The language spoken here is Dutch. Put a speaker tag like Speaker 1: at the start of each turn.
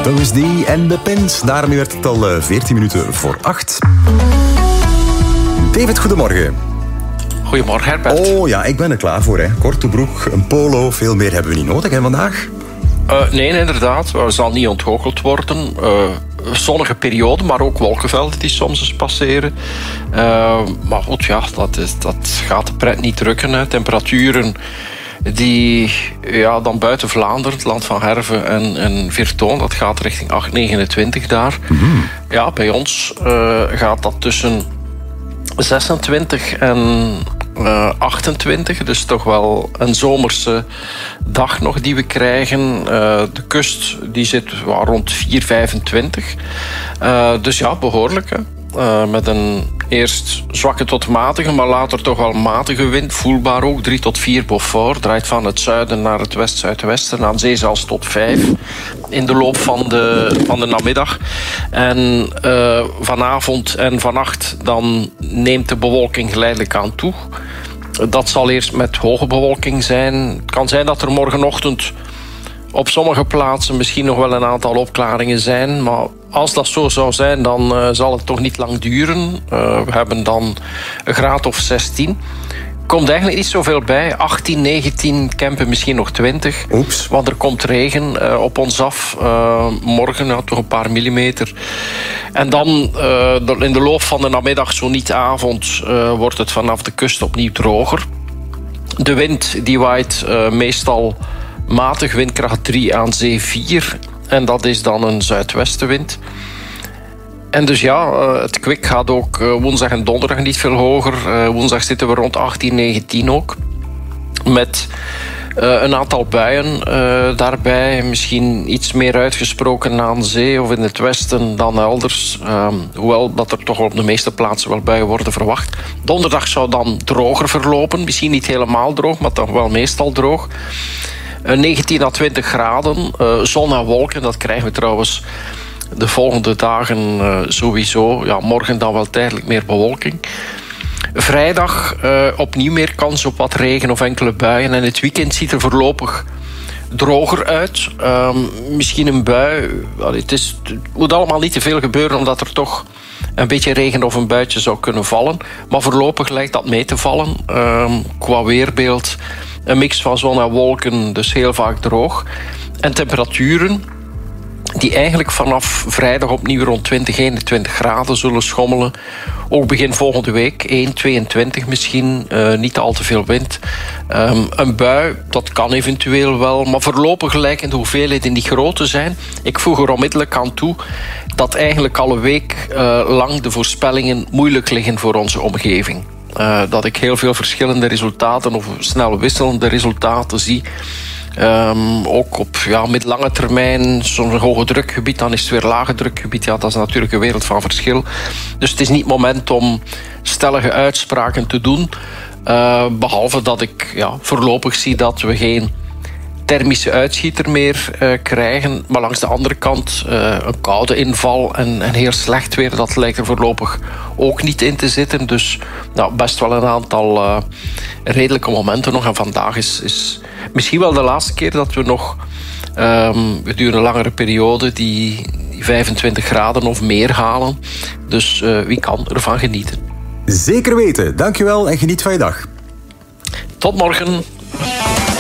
Speaker 1: Those D en de Pins. Daarmee werd het al 14 minuten voor 8. David, goedemorgen.
Speaker 2: Goedemorgen, Herbert.
Speaker 1: Oh ja, ik ben er klaar voor. Hè. Korte broek, een polo, veel meer hebben we niet nodig hè, vandaag.
Speaker 2: Nee, inderdaad. Er zal niet ontgoocheld worden. Zonnige periode, maar ook wolkenvelden die soms eens passeren. Maar goed, ja, dat gaat de pret niet drukken. Hè. Temperaturen die dan buiten Vlaanderen, het land van Herve en Virtoon, dat gaat richting 8,29 daar. Mm-hmm. Ja, bij ons gaat dat tussen 26 en 28, dus toch wel een zomerse dag nog die we krijgen. De kust die zit rond 4,25. Dus ja, behoorlijk. Hè? Met een eerst zwakke tot matige, maar later toch wel matige wind. Voelbaar ook, 3 tot 4 Beaufort. Draait van het zuiden naar het west-zuidwesten. Aan zee zelfs tot 5 in de loop van de namiddag. En vanavond en vannacht dan neemt de bewolking geleidelijk aan toe. Dat zal eerst met hoge bewolking zijn. Het kan zijn dat er morgenochtend op sommige plaatsen misschien nog wel een aantal opklaringen zijn. Maar als dat zo zou zijn, dan zal het toch niet lang duren. We hebben dan een graad of 16. Komt eigenlijk niet zoveel bij. 18, 19, Kempen misschien nog 20.
Speaker 1: Oeps.
Speaker 2: Want er komt regen op ons af. Morgen toch een paar millimeter. En dan in de loop van de namiddag, zo niet avond, wordt het vanaf de kust opnieuw droger. De wind die waait meestal matig, windkracht 3 aan zee 4. En dat is dan een zuidwestenwind. En dus ja, het kwik gaat ook woensdag en donderdag niet veel hoger. Woensdag zitten we rond 18, 19 ook. Met een aantal buien daarbij. Misschien iets meer uitgesproken aan zee of in het westen dan elders. Hoewel dat er toch op de meeste plaatsen wel buien worden verwacht. Donderdag zou dan droger verlopen. Misschien niet helemaal droog, maar toch wel meestal droog. 19 à 20 graden. Zon en wolken, dat krijgen we trouwens de volgende dagen sowieso. Ja, morgen dan wel tijdelijk meer bewolking. Vrijdag opnieuw meer kans op wat regen of enkele buien. En het weekend ziet er voorlopig droger uit. Misschien een bui. Het moet allemaal niet te veel gebeuren, omdat er toch een beetje regen of een buitje zou kunnen vallen. Maar voorlopig lijkt dat mee te vallen. Qua weerbeeld een mix van zon en wolken, dus heel vaak droog. En temperaturen die eigenlijk vanaf vrijdag opnieuw rond 20, 21 graden zullen schommelen. Ook begin volgende week, 1, 22 misschien, niet al te veel wind. Een bui, dat kan eventueel wel, maar voorlopig lijken de hoeveelheden niet groot te zijn. Ik voeg er onmiddellijk aan toe dat eigenlijk alle week lang de voorspellingen moeilijk liggen voor onze omgeving. Dat ik heel veel verschillende resultaten of snel wisselende resultaten zie. Ook op middellange termijn, soms een hoge drukgebied, dan is het weer lage drukgebied. Ja, dat is natuurlijk een wereld van verschil. Dus het is niet het moment om stellige uitspraken te doen. Behalve dat ik voorlopig zie dat we geen thermische uitschieter meer krijgen. Maar langs de andere kant een koude inval en heel slecht weer. Dat lijkt er voorlopig ook niet in te zitten. Dus best wel een aantal redelijke momenten nog. En vandaag is misschien wel de laatste keer dat we nog gedurende een langere periode die 25 graden of meer halen. Dus wie kan ervan genieten?
Speaker 1: Zeker weten. Dankjewel en geniet van je dag.
Speaker 2: Tot morgen.